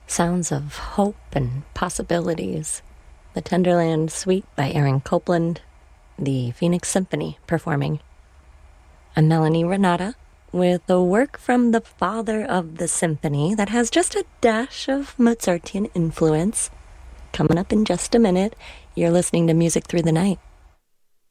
Sounds of hope and possibilities. The Tenderland Suite by Aaron Copland, the Phoenix Symphony performing. I'm Melanie Renata with a work from the father of the symphony that has just a dash of Mozartian influence. Coming up in just a minute, you're listening to Music Through the Night.